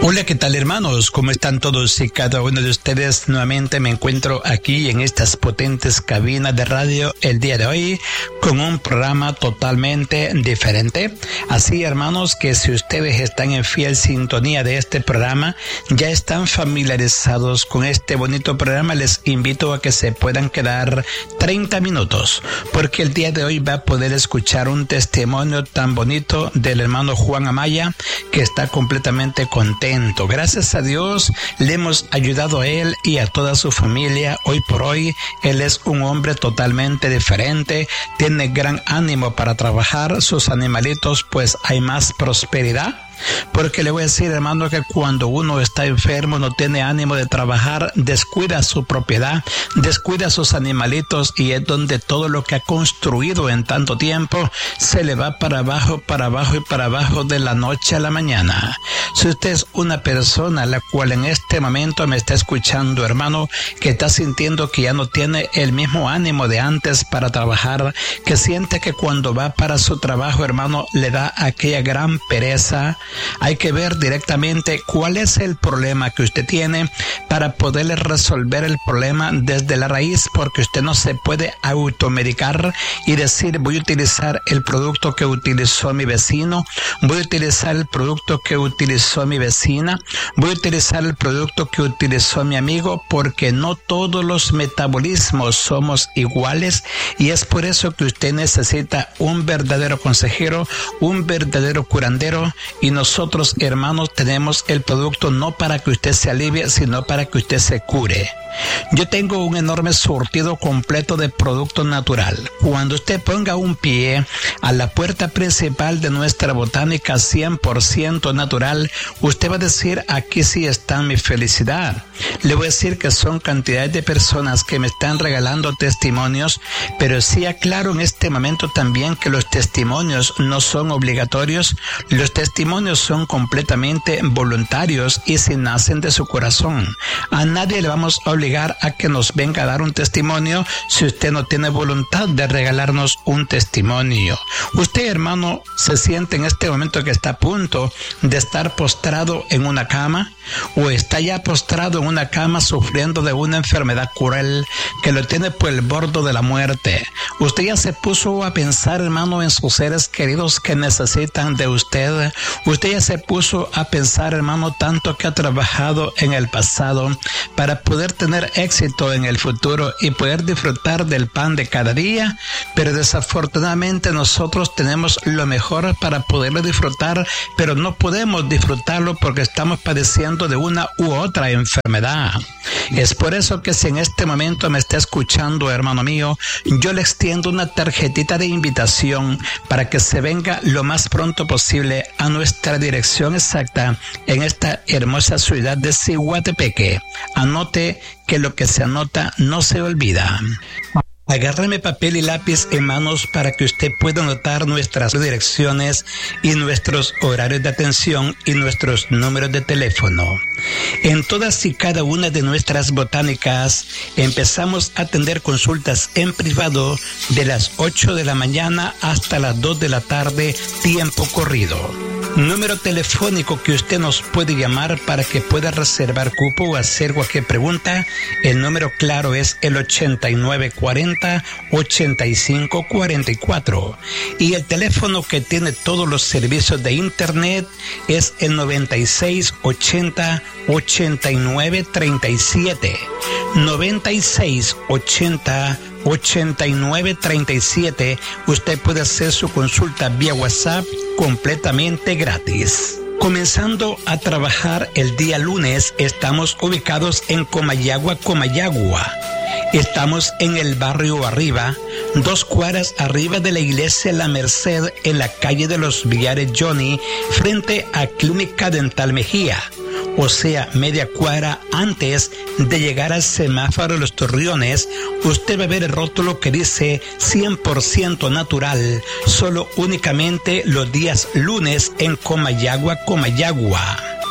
Hola, ¿qué tal, hermanos? ¿Cómo están todos y cada uno de ustedes? Nuevamente me encuentro aquí en estas potentes cabinas de radio el día de hoy con un programa totalmente diferente. Así, hermanos, que si ustedes están en fiel sintonía de este programa, ya están familiarizados con este bonito programa, les invito a que se puedan quedar 30 minutos, porque el día de hoy va a poder escuchar un testimonio tan bonito del hermano Juan Amaya, que está completamente contento. Gracias a Dios le hemos ayudado a él y a toda su familia. Hoy por hoy él es un hombre totalmente diferente, tiene gran ánimo para trabajar, sus animalitos pues hay más prosperidad. Porque le voy a decir, hermano, que cuando uno está enfermo, no tiene ánimo de trabajar, descuida su propiedad, descuida sus animalitos, y es donde todo lo que ha construido en tanto tiempo se le va para abajo y para abajo de la noche a la mañana. Si usted es una persona la cual en este momento me está escuchando, hermano, que está sintiendo que ya no tiene el mismo ánimo de antes para trabajar, que siente que cuando va para su trabajo, hermano, le da aquella gran pereza, hay que ver directamente cuál es el problema que usted tiene para poderle resolver el problema desde la raíz, porque usted no se puede automedicar y decir voy a utilizar el producto que utilizó mi vecino, voy a utilizar el producto que utilizó mi vecina, voy a utilizar el producto que utilizó mi amigo, porque no todos los metabolismos somos iguales, y es por eso que usted necesita un verdadero consejero, un verdadero curandero. Y nosotros, hermanos, tenemos el producto no para que usted se alivie, sino para que usted se cure. Yo tengo un enorme surtido completo de producto natural. Cuando usted ponga un pie a la puerta principal de nuestra botánica 100% natural, usted va a decir, aquí sí está mi felicidad. Le voy a decir que son cantidades de personas que me están regalando testimonios, pero sí aclaro en este momento también que los testimonios no son obligatorios. Los testimonios son completamente voluntarios y si nacen de su corazón. A nadie le vamos a obligar a que nos venga a dar un testimonio si usted no tiene voluntad de regalarnos un testimonio. Usted, hermano, se siente en este momento que está a punto de estar postrado en una cama, o está ya postrado en una cama sufriendo de una enfermedad cruel que lo tiene por el borde de la muerte. Usted ya se puso a pensar, hermano, en sus seres queridos que necesitan de usted. Usted ya se puso a pensar, hermano, tanto que ha trabajado en el pasado para poder tener éxito en el futuro y poder disfrutar del pan de cada día, pero desafortunadamente nosotros tenemos lo mejor para poderlo disfrutar, pero no podemos disfrutarlo porque estamos padeciendo de una u otra enfermedad. Es por eso que si en este momento me está escuchando, hermano mío, yo le extiendo una tarjetita de invitación para que se venga lo más pronto posible a nuestra dirección exacta en esta hermosa ciudad de Siguatepeque. Anote que lo que se anota no se olvida. Agárreme papel y lápiz en manos para que usted pueda anotar nuestras direcciones y nuestros horarios de atención y nuestros números de teléfono. En todas y cada una de nuestras botánicas empezamos a atender consultas en privado de las 8 de la mañana hasta las 2 de la tarde, tiempo corrido. Número telefónico que usted nos puede llamar para que pueda reservar cupo o hacer cualquier pregunta. El número claro es el 8940-8544. Y el teléfono que tiene todos los servicios de internet es el 9680-8937. 9680-8937. Usted puede hacer su consulta vía WhatsApp completamente gratis. Comenzando a trabajar el día lunes, estamos ubicados en Comayagua. Estamos en el barrio Arriba, 2 cuadras arriba de la iglesia La Merced, en la calle de los Villares Johnny, frente a Clínica Dental Mejía. O sea, media cuadra antes de llegar al semáforo de los Torreones, usted va a ver el rótulo que dice 100% natural, solo únicamente los días lunes en Comayagua.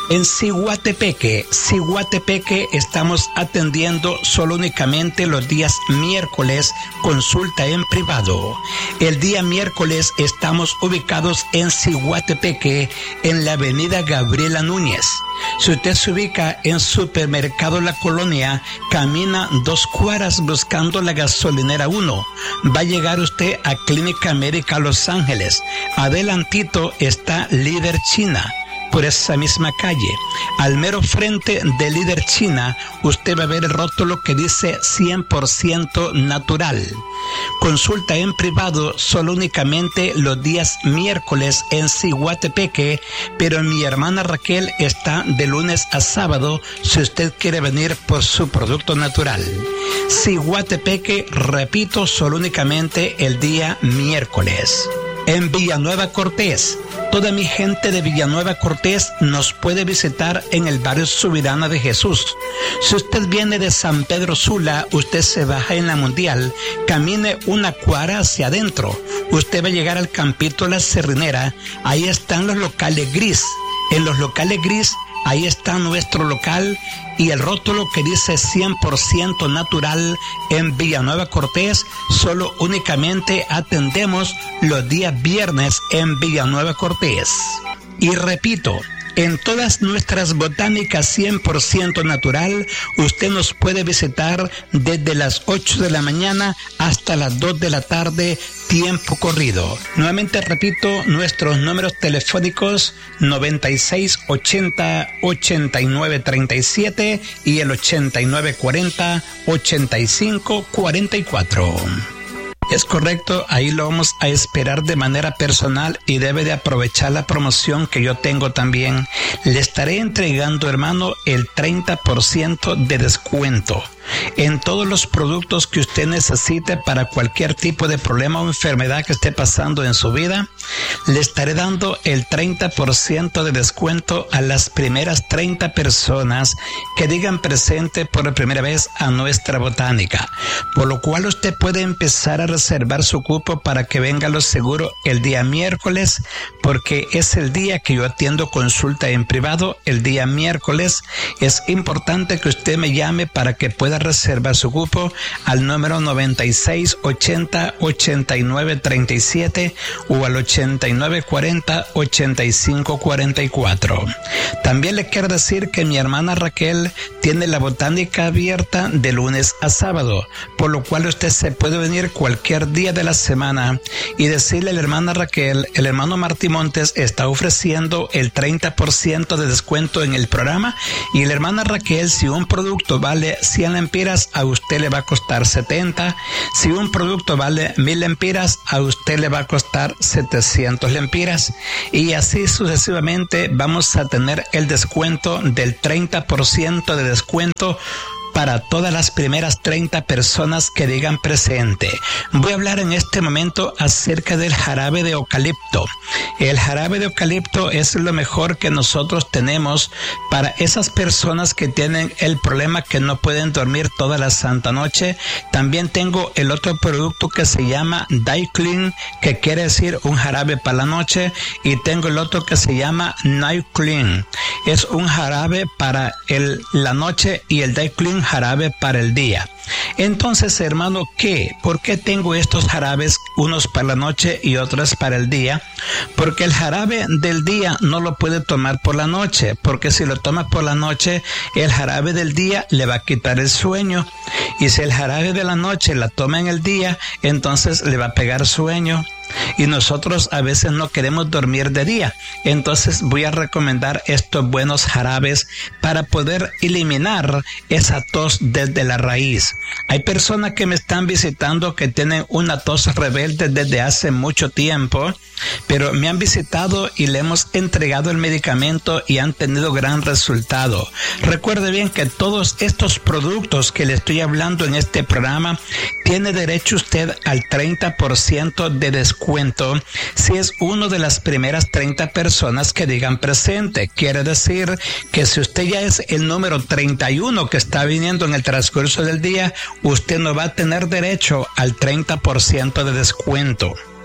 En Ciguatepeque estamos atendiendo solo únicamente los días miércoles, consulta en privado. El día miércoles estamos ubicados en Ciguatepeque, en la avenida Gabriela Núñez. Si usted se ubica en Supermercado La Colonia, camina 2 cuadras buscando la gasolinera 1. Va a llegar usted a Clínica América Los Ángeles. Adelantito está Líder China. Por esa misma calle, al mero frente de Líder China, usted va a ver el rótulo que dice 100% natural. Consulta en privado solo únicamente los días miércoles en Ciguatepeque, pero mi hermana Raquel está de lunes a sábado si usted quiere venir por su producto natural. Ciguatepeque, repito, solo únicamente el día miércoles. En Villanueva Cortés, toda mi gente de Villanueva Cortés nos puede visitar en el barrio Subirana de Jesús. Si usted viene de San Pedro Sula, usted se baja en la Mundial, camine 1 cuadra hacia adentro. Usted va a llegar al Campito La Cerrinera, ahí están los locales gris. En los locales gris, ahí está nuestro local y el rótulo que dice 100% natural en Villanueva Cortés. Solo únicamente atendemos los días viernes en Villanueva Cortés. Y repito, en todas nuestras botánicas 100% natural, usted nos puede visitar desde las 8 de la mañana hasta las 2 de la tarde, tiempo corrido. Nuevamente repito, nuestros números telefónicos 9680-8937 y el 8940-8544. Es correcto, ahí lo vamos a esperar de manera personal y debe de aprovechar la promoción que yo tengo también. Le estaré entregando, hermano, el 30% de descuento en todos los productos que usted necesite para cualquier tipo de problema o enfermedad que esté pasando en su vida. Le estaré dando el 30% de descuento a las primeras 30 personas que digan presente por primera vez a nuestra botánica, por lo cual usted puede empezar a reservar su cupo para que venga lo seguro el día miércoles, porque es el día que yo atiendo consulta en privado. El día miércoles es importante que usted me llame para que pueda reservar su cupo al número 9680-8937 o al 8940-8544. También le quiero decir que mi hermana Raquel tiene la botánica abierta de lunes a sábado, por lo cual usted se puede venir cualquier día de la semana y decirle a la hermana Raquel: el hermano Martí Montes está ofreciendo el 30% de descuento en el programa, y la hermana Raquel, si un producto vale 100 lempiras, a usted le va a costar 70. Si un producto vale 1000 lempiras, a usted le va a costar 700 lempiras. Y así sucesivamente vamos a tener el descuento del 30% de descuento para todas las primeras 30 personas que digan presente. Voy a hablar en este momento acerca del jarabe de eucalipto. El jarabe de eucalipto es lo mejor que nosotros tenemos para esas personas que tienen el problema que no pueden dormir toda la santa noche. También tengo el otro producto que se llama Dayclean, que quiere decir un jarabe para la noche, y tengo el otro que se llama Night Clean. Es un jarabe para la noche y el Dayclean jarabe para el día. Entonces, hermano, ¿por qué tengo estos jarabes, unos para la noche y otros para el día? Porque el jarabe del día no lo puede tomar por la noche, porque si lo toma por la noche, el jarabe del día le va a quitar el sueño, y si el jarabe de la noche la toma en el día, entonces le va a pegar sueño. Y nosotros a veces no queremos dormir de día. Entonces voy a recomendar estos buenos jarabes para poder eliminar esa tos desde la raíz. Hay personas que me están visitando que tienen una tos rebelde desde hace mucho tiempo, pero me han visitado y le hemos entregado el medicamento y han tenido gran resultado. Recuerde bien que todos estos productos que le estoy hablando en este programa tiene derecho usted al 30% de descuento si es uno de las primeras 30 personas que digan presente. Quiere decir que si usted ya es el número 31 que está viniendo en el transcurso del día, usted no va a tener derecho al 30% de descuento.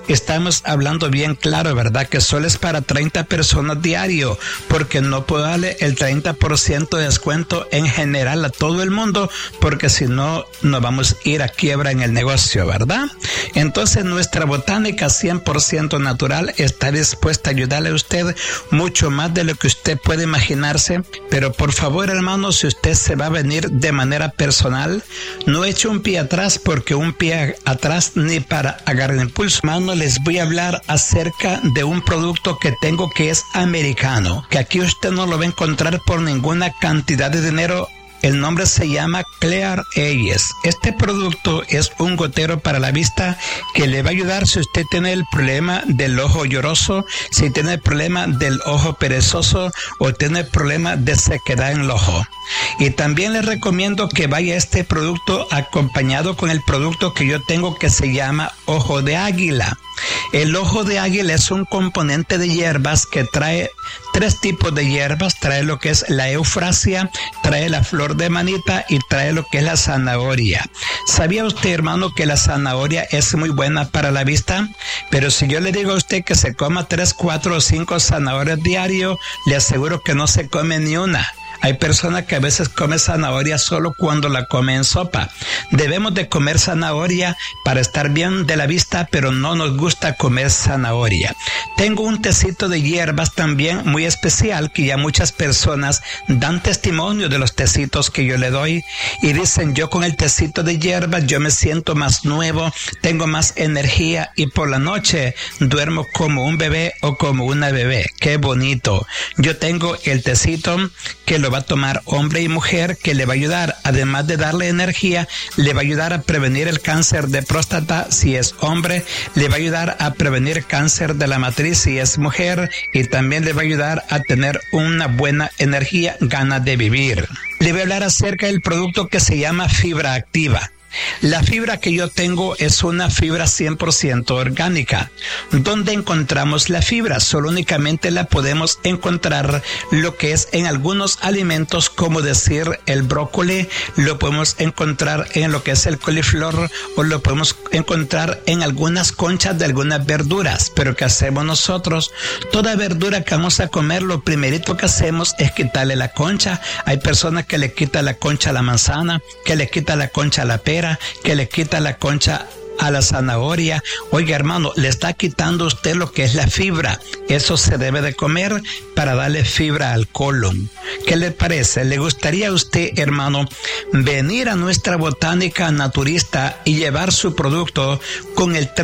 estamos hablando bien claro, ¿verdad? Que solo es para 30 personas diario, porque no puedo darle el 30% de descuento en general a todo el mundo, porque si no, nos vamos a ir a quiebra en el negocio, ¿verdad? Entonces, nuestra botánica 100% natural está dispuesta a ayudarle a usted mucho más de lo que usted puede imaginarse, pero por favor, hermano, si usted se va a venir de manera personal, no eche un pie atrás, porque un pie atrás ni para agarrar impulso. Hermano, les voy a hablar acerca de un producto que tengo que es americano, que aquí usted no lo va a encontrar por ninguna cantidad de dinero. El nombre se llama Clear Eyes. Este producto es un gotero para la vista que le va a ayudar si usted tiene el problema del ojo lloroso, si tiene el problema del ojo perezoso o tiene el problema de sequedad en el ojo. Y también le recomiendo que vaya este producto acompañado con el producto que yo tengo que se llama Ojo de Águila. El ojo de águila es un componente de hierbas que trae 3 tipos de hierbas. Trae lo que es la eufrasia, trae la flor de manita y trae lo que es la zanahoria. ¿Sabía usted, hermano, que la zanahoria es muy buena para la vista? Pero si yo le digo a usted que se coma 3, 4 o 5 zanahorias diario, le aseguro que no se come ni una. Hay personas que a veces comen zanahoria solo cuando la comen en sopa. Debemos de comer zanahoria para estar bien de la vista, pero no nos gusta comer zanahoria. Tengo un tecito de hierbas también muy especial que ya muchas personas dan testimonio de los tecitos que yo le doy y dicen, yo con el tecito de hierbas yo me siento más nuevo, tengo más energía y por la noche duermo como un bebé o como una bebé. ¡Qué bonito! Yo tengo el tecito que lo va a tomar hombre y mujer, que le va a ayudar, además de darle energía, le va a ayudar a prevenir el cáncer de próstata si es hombre, le va a ayudar a prevenir cáncer de la matriz si es mujer y también le va a ayudar a tener una buena energía, ganas de vivir. Le voy a hablar acerca del producto que se llama Fibra Activa. La fibra que yo tengo es una fibra 100% orgánica. ¿Dónde encontramos la fibra? Solo únicamente la podemos encontrar lo que es en algunos alimentos, como decir el brócoli, lo podemos encontrar en lo que es el coliflor o lo podemos encontrar en algunas conchas de algunas verduras. Pero ¿qué hacemos nosotros? Toda verdura que vamos a comer, lo primerito que hacemos es quitarle la concha. Hay personas que le quitan la concha a la manzana, que le quitan la concha a la pera, que le quita la concha a la zanahoria. Oiga, hermano, le está quitando usted lo que es la fibra. Eso se debe de comer para darle fibra al colon. ¿Qué le parece? ¿Le gustaría a usted, hermano, venir a nuestra botánica naturista y llevar su producto con el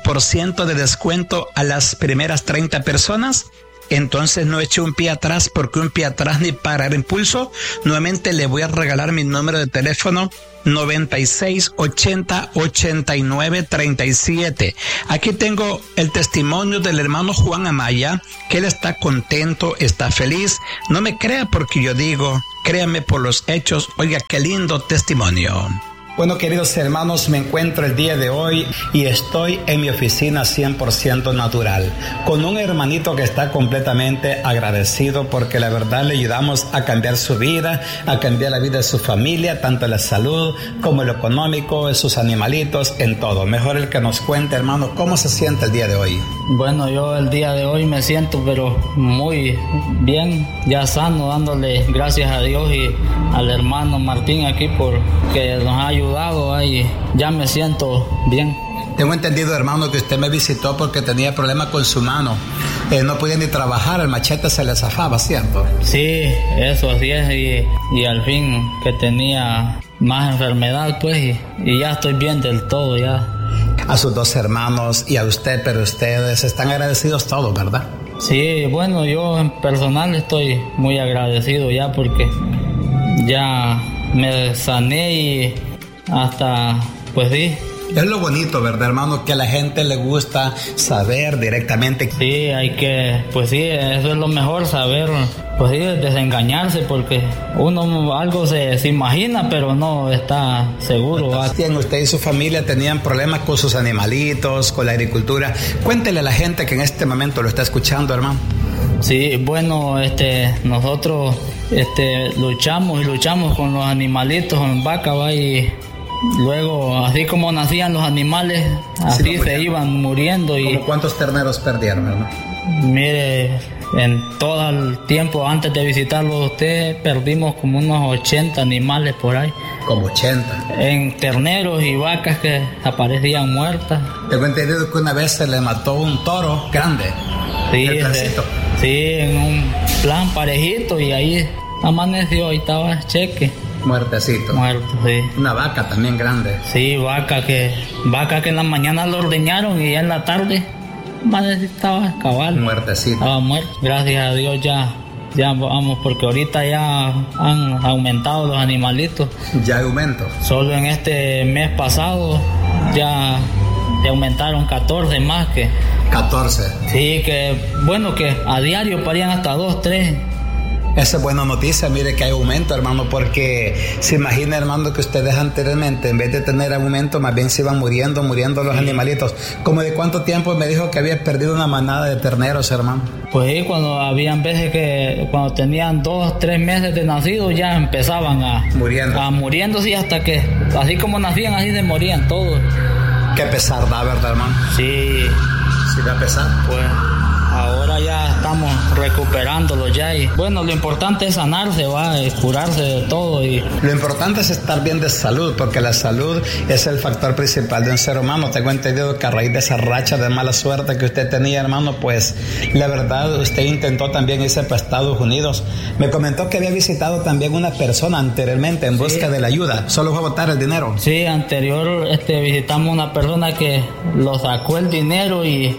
30% de descuento a las primeras 30 personas? Entonces no eche un pie atrás, porque un pie atrás ni para el impulso. Nuevamente le voy a regalar mi número de teléfono 96 80 89 37. Aquí tengo el testimonio del hermano Juan Amaya, que él está contento, está feliz. No me crea porque yo digo, créame por los hechos. Oiga, qué lindo testimonio. Bueno, queridos hermanos, me encuentro el día de hoy y estoy en mi oficina 100% natural, con un hermanito que está completamente agradecido porque la verdad le ayudamos a cambiar su vida, a cambiar la vida de su familia, tanto la salud como lo económico, de sus animalitos, en todo. Mejor el que nos cuente, hermano, ¿cómo se siente el día de hoy? Bueno, yo el día de hoy me siento pero muy bien, ya sano, dándole gracias a Dios y al hermano Martín aquí porque nos ha ayudado ahí, ya me siento bien. Tengo entendido, hermano, que usted me visitó porque tenía problemas con su mano. No podía ni trabajar, el machete se le zafaba, ¿cierto? Sí, eso así es, y al fin que tenía más enfermedad, pues, y ya estoy bien del todo, ya. A sus 2 hermanos y a usted, pero ustedes están agradecidos todos, ¿verdad? Sí, bueno, yo en personal estoy muy agradecido ya porque ya me sané y hasta, pues sí. Es lo bonito, ¿verdad, hermano? Que a la gente le gusta saber directamente. Sí, hay que, pues sí, eso es lo mejor, saber, pues sí, desengañarse, porque uno algo se imagina, pero no está seguro. Usted y su familia tenían problemas con sus animalitos, con la agricultura. Cuéntele a la gente que en este momento lo está escuchando, hermano. Sí, bueno, nosotros luchamos con los animalitos en vaca, va, y luego, así como nacían los animales, así se iban muriendo. ¿Cómo cuántos terneros perdieron, hermano? Mire, en todo el tiempo antes de visitarlo a usted, perdimos como unos 80 animales por ahí. Como 80. En terneros y vacas que aparecían muertas. Tengo entendido que una vez se le mató un toro grande. Sí, en un plan parejito, y ahí amaneció y estaba cheque. Muertecito. Muerto, sí. Una vaca también grande. Sí, vaca que en la mañana lo ordeñaron y ya en la tarde estaba cabal. Muertecito. Estaba muerto. Gracias a Dios ya vamos, porque ahorita ya han aumentado los animalitos. Ya hay aumento. Solo en este mes pasado ya aumentaron 14 más que. 14. Sí, que bueno, que a diario parían hasta 2, 3. Esa es buena noticia, mire que hay aumento, hermano, porque se imagina, hermano, que ustedes anteriormente, en vez de tener aumento, más bien se iban muriendo los animalitos. ¿Cómo de cuánto tiempo me dijo que había perdido una manada de terneros, hermano? Pues sí, cuando habían veces que cuando tenían 2, 3 meses de nacido ya empezaban a muriendo, sí, hasta que, así como nacían, así se morían todos. Qué pesar da, ¿verdad, hermano? Sí. ¿Sí da pesar? Pues ahora ya estamos recuperándolo ya, y bueno, lo importante es sanarse, curarse de todo. Y lo importante es estar bien de salud, porque la salud es el factor principal de un ser humano. Tengo entendido que a raíz de esa racha de mala suerte que usted tenía, hermano, pues la verdad usted intentó también irse para Estados Unidos. Me comentó que había visitado también una persona anteriormente en busca de la ayuda. ¿Solo fue a botar el dinero? Sí, anterior visitamos una persona que lo sacó el dinero y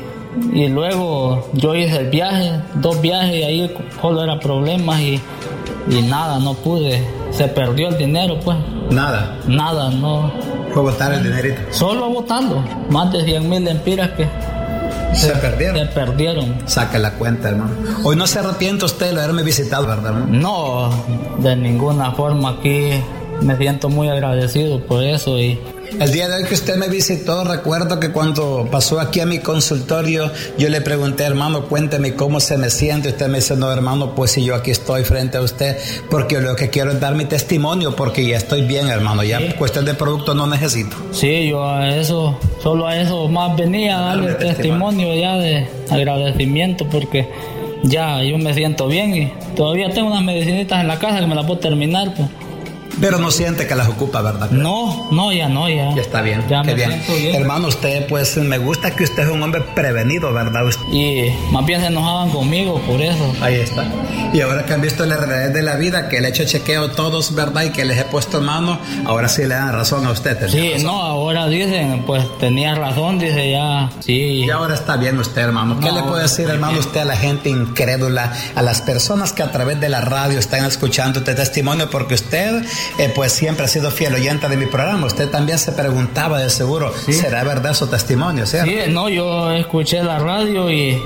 luego yo hice el viaje, 2 viajes, y ahí solo era problemas y nada, no pude. Se perdió el dinero, pues. Nada, no. Fue botar el dinerito. Solo a botarlo. Más de 100,000 lempiras que se perdieron. Saca la cuenta, hermano. Hoy no se arrepiente usted de haberme visitado, ¿verdad, hermano? No, de ninguna forma. Aquí me siento muy agradecido por eso. Y el día de hoy que usted me visitó, recuerdo que cuando pasó aquí a mi consultorio, yo le pregunté, hermano, cuénteme cómo se me siente. Usted me dice, no, hermano, pues si yo aquí estoy frente a usted, porque lo que quiero es dar mi testimonio, porque ya estoy bien, hermano, ya sí. Cuestión de producto no necesito. Sí, yo solo a eso más venía a darle testimonio ya de agradecimiento, porque ya yo me siento bien y todavía tengo unas medicinitas en la casa que me las puedo terminar, pues. Pero no siente que las ocupa, ¿verdad? No, ya. Ya está bien, ya qué me siento bien. Hermano, usted, pues, me gusta que usted es un hombre prevenido, ¿verdad? Y más bien se enojaban conmigo por eso. Ahí está. Y ahora que han visto la realidad de la vida, que le he hecho chequeo todos, ¿verdad? Y que les he puesto mano, ahora sí le dan razón a usted. Sí, razón. No, ahora dicen, pues, tenía razón, dice ya, sí. Y ahora está bien usted, hermano. ¿Qué le puede decir, hermano, usted a la gente incrédula, a las personas que a través de la radio están escuchando este testimonio? Porque usted pues siempre ha sido fiel oyente de mi programa. Usted también se preguntaba de seguro, ¿sí? ¿Será verdad su testimonio, cierto? Sí, no, yo escuché la radio y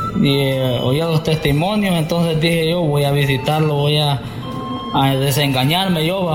oía los testimonios, entonces dije yo voy a visitarlo, voy a desengañarme yo,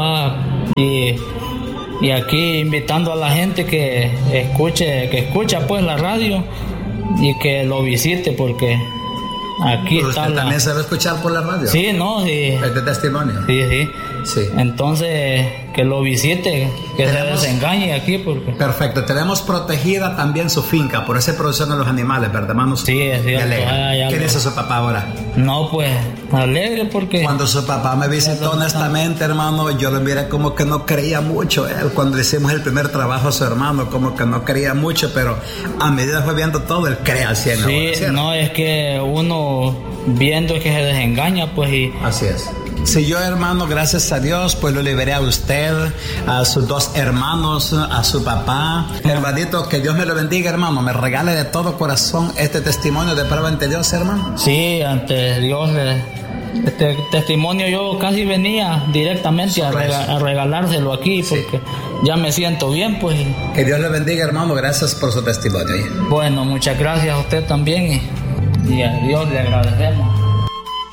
y aquí invitando a la gente que escucha pues la radio y que lo visite, porque aquí está. ¿Usted también se va a escuchar por la radio? Sí, no, sí. ¿Este testimonio? Sí. Entonces, que lo visite, que se desengañe aquí, porque... Perfecto. Tenemos protegida también su finca por esa producción de los animales, ¿verdad, hermano? Sí, es cierto. ¿Qué dice su papá ahora? No, pues, alegre porque... Cuando su papá me visitó, honestamente, hermano, yo lo miré como que no creía mucho. Cuando le hicimos el primer trabajo a su hermano, como que no creía mucho, pero a medida fue viendo todo, él cree al 100. Sí, ahora, no, es que uno viendo es que se desengaña, pues, y... Así es. Si yo, hermano, gracias a Dios, pues lo liberé a usted, a sus 2 hermanos, a su papá. Hermanito, que Dios me lo bendiga, hermano. Me regale de todo corazón este testimonio de prueba ante Dios, hermano. Sí, ante Dios. Este testimonio yo casi venía directamente a regalárselo aquí, porque ya me siento bien, pues. Que Dios le bendiga, hermano. Gracias por su testimonio. Bueno, muchas gracias a usted también y a Dios le agradecemos.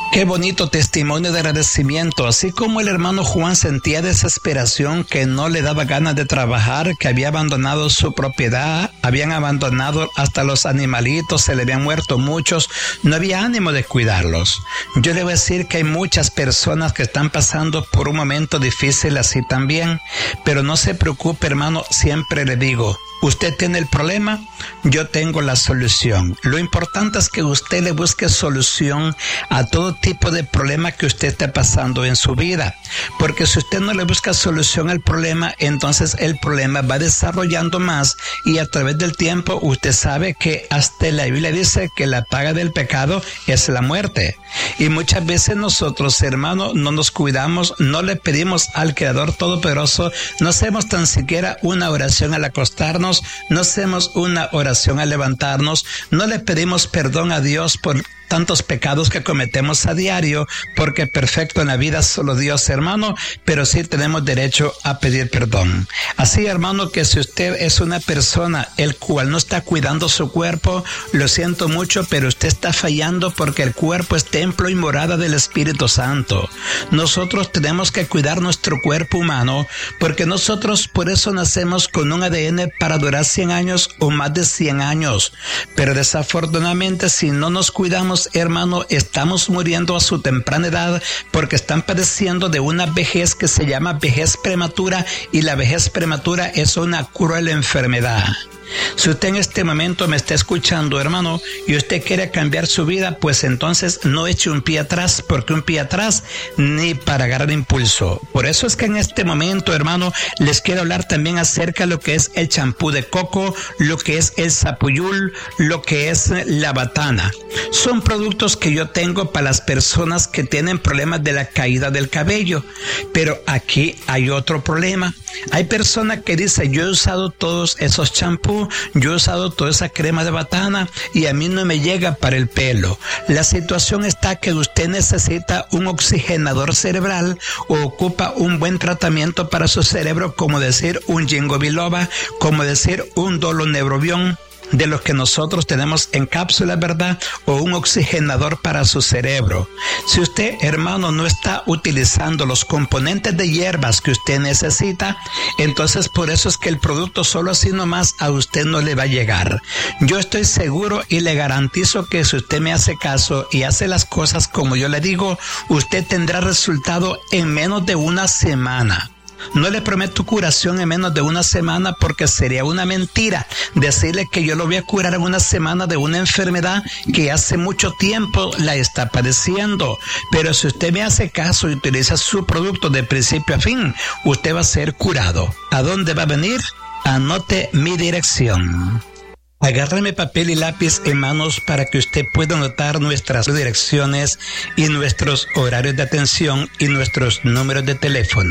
Qué bonito testimonio de agradecimiento, así como el hermano Juan sentía desesperación, que no le daba ganas de trabajar, que había abandonado su propiedad, habían abandonado hasta los animalitos, se le habían muerto muchos, no había ánimo de cuidarlos. Yo le voy a decir que hay muchas personas que están pasando por un momento difícil así también, pero no se preocupe, hermano, siempre le digo, usted tiene el problema, yo tengo la solución. Lo importante es que usted le busque solución a todo tipo de problema que usted esté pasando en su vida. Porque si usted no le busca solución al problema, entonces el problema va desarrollando más y a través del tiempo usted sabe que hasta la Biblia dice que la paga del pecado es la muerte. Y muchas veces nosotros, hermanos, no nos cuidamos, no le pedimos al Creador Todopoderoso, no hacemos tan siquiera una oración al acostarnos, no hacemos una oración al levantarnos, no le pedimos perdón a Dios por tantos pecados que cometemos a diario, porque perfecto en la vida solo Dios, hermano, pero sí tenemos derecho a pedir perdón. Así, hermano, que si usted es una persona el cual no está cuidando su cuerpo, lo siento mucho, pero usted está fallando, porque el cuerpo es templo y morada del Espíritu Santo. Nosotros tenemos que cuidar nuestro cuerpo humano, porque nosotros por eso nacemos con un ADN para durar 100 años o más de 100 años. Pero desafortunadamente, si no nos cuidamos, hermano, estamos muriendo a su temprana edad, porque están padeciendo de una vejez que se llama vejez prematura, y la vejez prematura es una cruel enfermedad. Si usted en este momento me está escuchando, hermano, y usted quiere cambiar su vida, pues entonces no eche un pie atrás, porque un pie atrás ni para agarrar impulso. Por eso es que en este momento, hermano, les quiero hablar también acerca de lo que es el champú de coco, lo que es el sapuyul, lo que es la batana. Son productos que yo tengo para las personas que tienen problemas de la caída del cabello. Pero aquí hay otro problema. Hay personas que dicen, yo he usado todos esos champús, yo he usado toda esa crema de batana y a mí no me llega para el pelo. La situación está que usted necesita un oxigenador cerebral o ocupa un buen tratamiento para su cerebro, como decir un ginkgo biloba, como decir un doloneurobión, de los que nosotros tenemos en cápsula, ¿verdad? O un oxigenador para su cerebro. Si usted, hermano, no está utilizando los componentes de hierbas que usted necesita, entonces por eso es que el producto solo así nomás a usted no le va a llegar. Yo estoy seguro y le garantizo que si usted me hace caso y hace las cosas como yo le digo, usted tendrá resultado en menos de una semana. No le prometo curación en menos de una semana, porque sería una mentira decirle que yo lo voy a curar en una semana de una enfermedad que hace mucho tiempo la está padeciendo. Pero si usted me hace caso y utiliza su producto de principio a fin, usted va a ser curado. ¿A dónde va a venir? Anote mi dirección. Agárreme papel y lápiz en manos para que usted pueda anotar nuestras direcciones y nuestros horarios de atención y nuestros números de teléfono.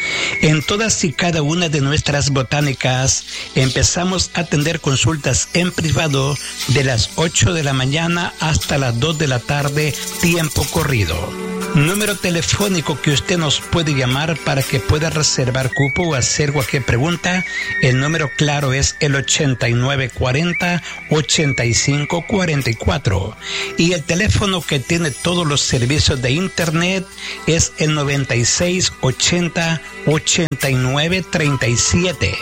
En todas y cada una de nuestras botánicas empezamos a atender consultas en privado de las 8 de la mañana hasta las 2 de la tarde, tiempo corrido. Número telefónico que usted nos puede llamar para que pueda reservar cupo o hacer cualquier pregunta. El número claro es el 8940-8544. Y el teléfono que tiene todos los servicios de internet es el 9680-8937.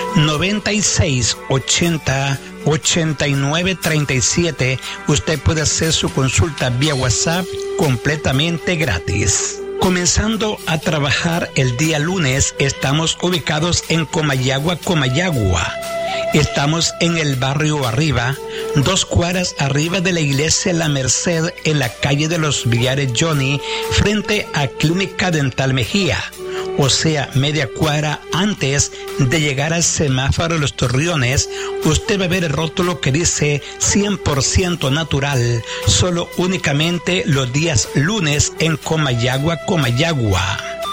9680-8937. Usted puede hacer su consulta vía WhatsApp completamente gratis. Comenzando a trabajar el día lunes, estamos ubicados en Comayagua. Estamos en el barrio Arriba, 2 cuadras arriba de la iglesia La Merced, en la calle de los Villares Johnny, frente a Clínica Dental Mejía. O sea, media cuadra antes de llegar al semáforo de los Torreones, usted va a ver el rótulo que dice 100% natural, solo únicamente los días lunes en Comayagua.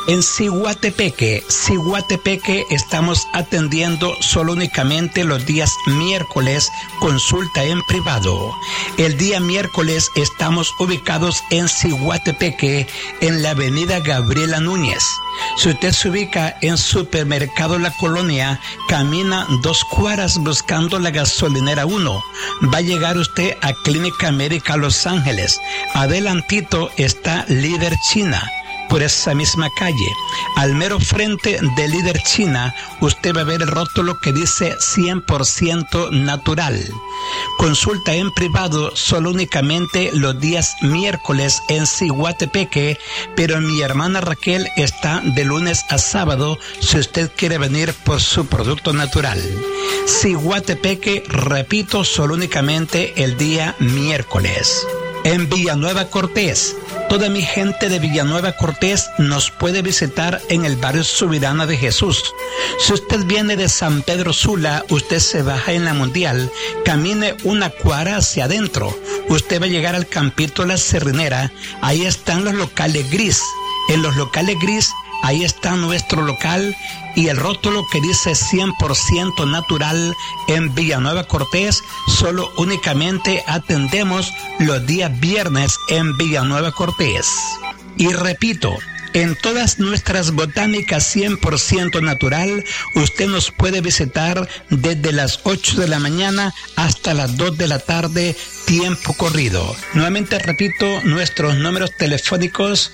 En Ciguatepeque estamos atendiendo solo únicamente los días miércoles, consulta en privado. El día miércoles estamos ubicados en Ciguatepeque, en la avenida Gabriela Núñez. Si usted se ubica en Supermercado La Colonia, camina 2 cuadras buscando la gasolinera 1. Va a llegar usted a Clínica América Los Ángeles. Adelantito está Líder China. Por esa misma calle, al mero frente de Líder China, usted va a ver el rótulo que dice 100% natural. Consulta en privado solo únicamente los días miércoles en Ciguatepeque, pero mi hermana Raquel está de lunes a sábado si usted quiere venir por su producto natural. Ciguatepeque, repito, solo únicamente el día miércoles. En Villanueva Cortés, toda mi gente de Villanueva Cortés nos puede visitar en el barrio Subirana de Jesús. Si usted viene de San Pedro Sula, usted se baja en la Mundial, camine 1 cuadra hacia adentro. Usted va a llegar al Campito La Cerrinera, ahí están los locales gris. En los locales gris, ahí está nuestro local y el rótulo que dice 100% natural en Villanueva Cortés. Solo únicamente atendemos los días viernes en Villanueva Cortés. Y repito, en todas nuestras botánicas 100% natural, usted nos puede visitar desde las 8 de la mañana hasta las 2 de la tarde, tiempo corrido. Nuevamente repito, nuestros números telefónicos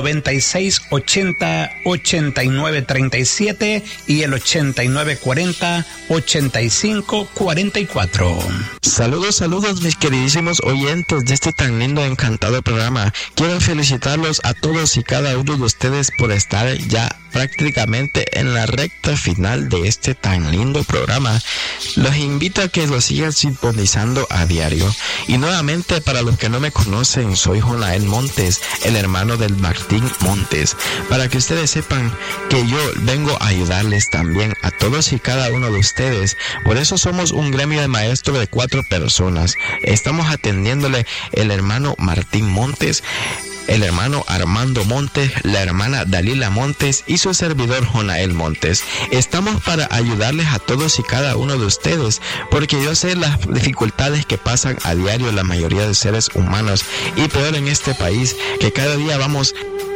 9680-8937 y el 8940-8544. Saludos mis queridísimos oyentes de este tan lindo e encantado programa. Quiero felicitarlos a todos y cada uno de ustedes por estar ya prácticamente en la recta final de este tan lindo programa. Los invito a que lo sigan sintonizando a diario. Y nuevamente, para los que no me conocen, soy Jonael Montes, el hermano del Martín Montes. Para que ustedes sepan que yo vengo a ayudarles también a todos y cada uno de ustedes. Por eso somos un gremio de maestros de 4 personas. Estamos atendiéndole el hermano Martín Montes, el hermano Armando Montes, la hermana Dalila Montes y su servidor Jonael Montes. Estamos para ayudarles a todos y cada uno de ustedes, porque yo sé las dificultades que pasan a diario la mayoría de seres humanos, y peor en este país, que cada día vamos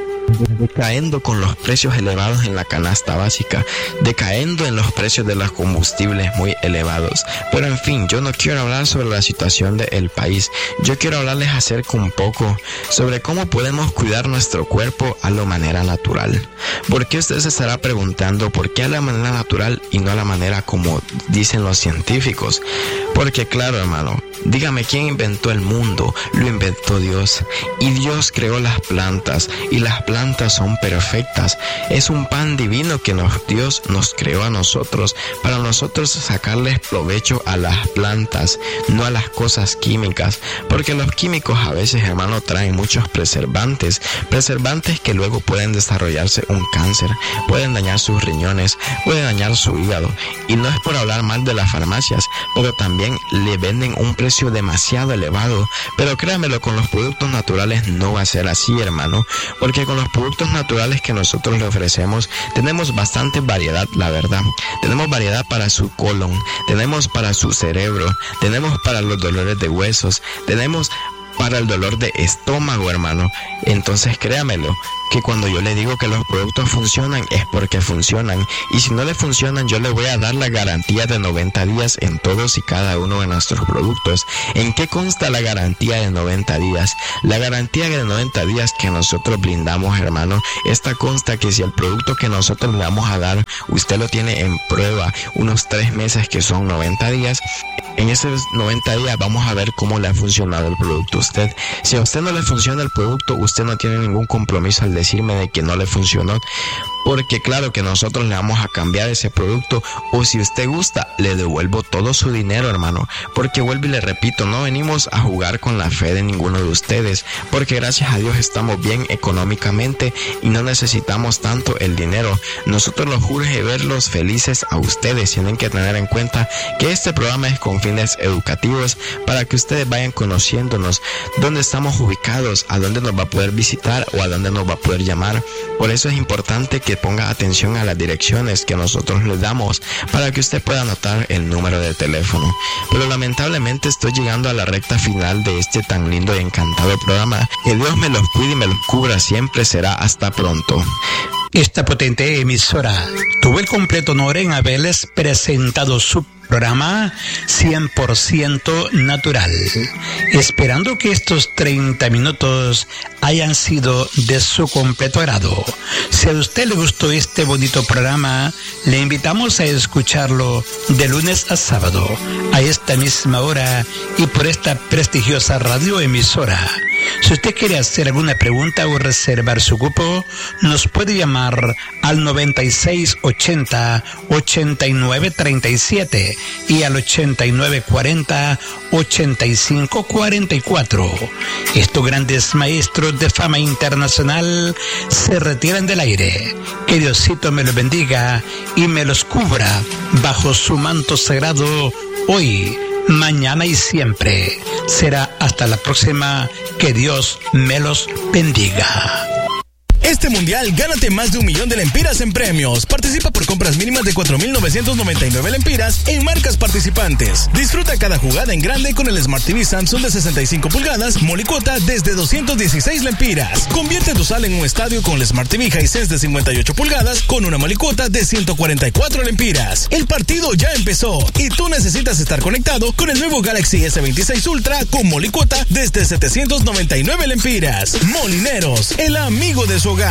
decayendo con los precios elevados en la canasta básica, decayendo en los precios de los combustibles muy elevados. Pero en fin, yo no quiero hablar sobre la situación del país. Yo quiero hablarles acerca un poco sobre cómo podemos cuidar nuestro cuerpo a la manera natural. Porque usted se estará preguntando por qué a la manera natural y no a la manera como dicen los científicos. Porque claro, hermano, dígame, ¿quién inventó el mundo? Lo inventó Dios. Y Dios creó las plantas, y las plantas son perfectas. Es un pan divino que Dios nos creó a nosotros, para nosotros sacarles provecho a las plantas, no a las cosas químicas, porque los químicos a veces, hermano, traen muchos preservantes que luego pueden desarrollarse un cáncer, pueden dañar sus riñones, pueden dañar su hígado. Y no es por hablar mal de las farmacias, pero también le venden un precio demasiado elevado. Pero créamelo, con los productos naturales no va a ser así, hermano, porque con los productos naturales que nosotros le ofrecemos tenemos bastante variedad, la verdad. Tenemos variedad para su colon, tenemos para su cerebro, tenemos para los dolores de huesos, tenemos para el dolor de estómago, hermano. Entonces créamelo, que cuando yo le digo que los productos funcionan es porque funcionan, y si no le funcionan yo le voy a dar la garantía de 90 días en todos y cada uno de nuestros productos. ¿En qué consta la garantía de 90 días? La garantía de 90 días que nosotros brindamos, hermano, esta consta que si el producto que nosotros le vamos a dar, usted lo tiene en prueba unos 3 meses, que son 90 días, en esos 90 días vamos a ver cómo le ha funcionado el producto a usted. Si a usted no le funciona el producto, usted no tiene ningún compromiso al decirme de que no le funcionó. porque claro que nosotros le vamos a cambiar ese producto, o si usted gusta, le devuelvo todo su dinero, hermano, porque vuelvo y le repito, no venimos a jugar con la fe de ninguno de ustedes, porque gracias a Dios estamos bien económicamente y no necesitamos tanto el dinero. Nosotros los urge verlos felices a ustedes. Tienen que tener en cuenta que este programa es con fines educativos para que ustedes vayan conociéndonos, dónde estamos ubicados, a dónde nos va a poder visitar o a dónde nos va a poder llamar. Por eso es importante que ponga atención a las direcciones que nosotros les damos para que usted pueda anotar el número de teléfono. Pero lamentablemente estoy llegando a la recta final de este tan lindo y encantado programa. Que Dios me los cuide y me los cubra siempre. Será hasta pronto. Esta potente emisora tuvo el completo honor en haberles presentado su programa 100% natural, esperando que estos 30 minutos hayan sido de su completo agrado. Si a usted le gustó este bonito programa, le invitamos a escucharlo de lunes a sábado, a esta misma hora y por esta prestigiosa radioemisora. Si usted quiere hacer alguna pregunta o reservar su cupo, nos puede llamar al 9680-8937 y al 8940-8544. Estos grandes maestros de fama internacional se retiran del aire. Que Diosito me los bendiga y me los cubra bajo su manto sagrado hoy, mañana y siempre. Será hasta la próxima. Que Dios me los bendiga. Este mundial, gánate más de 1 millón de lempiras en premios. Participa por compras mínimas de 4,999 lempiras en marcas participantes. Disfruta cada jugada en grande con el Smart TV Samsung de 65 pulgadas, molicuota desde 216 lempiras. Convierte tu sala en un estadio con el Smart TV Hisense de 58 pulgadas con una molicuota de 144 lempiras. El partido ya empezó y tú necesitas estar conectado con el nuevo Galaxy S26 Ultra con molicuota desde 799 lempiras. Molineros, el amigo de su hogar.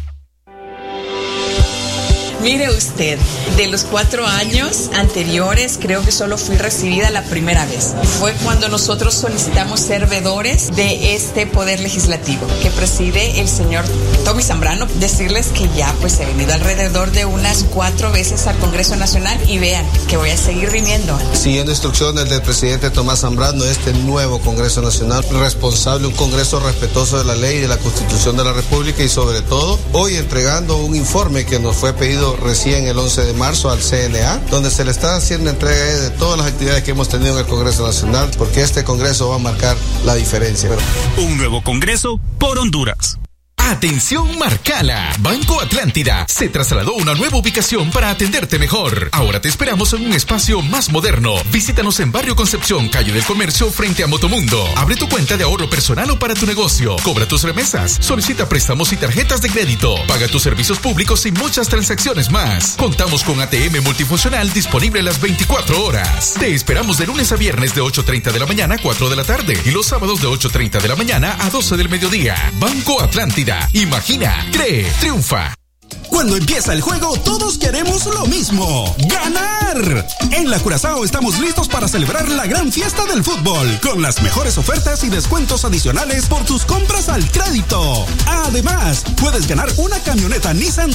Mire usted, de los 4 años anteriores, creo que solo fui recibida la primera vez. Fue cuando nosotros solicitamos servidores de este Poder Legislativo que preside el señor Tommy Zambrano. Decirles que ya pues he venido alrededor de unas 4 veces al Congreso Nacional y vean que voy a seguir viniendo. Siguiendo instrucciones del presidente Tomás Zambrano, este nuevo Congreso Nacional responsable, un Congreso respetuoso de la ley y de la Constitución de la República y sobre todo hoy entregando un informe que nos fue pedido recién el 11 de marzo al CNA, donde se le está haciendo entrega de todas las actividades que hemos tenido en el Congreso Nacional, porque este Congreso va a marcar la diferencia. Un nuevo Congreso por Honduras. Atención Marcala, Banco Atlántida se trasladó a una nueva ubicación para atenderte mejor. Ahora te esperamos en un espacio más moderno. Visítanos en Barrio Concepción, Calle del Comercio, frente a Motomundo. Abre tu cuenta de ahorro personal o para tu negocio. Cobra tus remesas, solicita préstamos y tarjetas de crédito. Paga tus servicios públicos y muchas transacciones más. Contamos con ATM multifuncional disponible las 24 horas. Te esperamos de lunes a viernes de 8:30 de la mañana a 4 de la tarde y los sábados de 8:30 de la mañana a 12 del mediodía. Banco Atlántida. Imagina, cree, triunfa. Cuando empieza el juego, todos queremos lo mismo: ¡ganar! En la Curazao estamos listos para celebrar la gran fiesta del fútbol, con las mejores ofertas y descuentos adicionales por tus compras al crédito. Además, puedes ganar una camioneta Nissan